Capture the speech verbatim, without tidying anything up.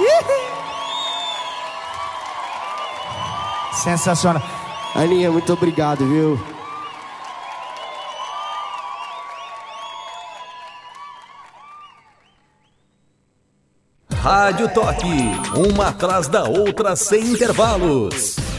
Sensacional. Aninha, muito obrigado, viu? Rádio Toque, uma atrás da outra sem intervalos.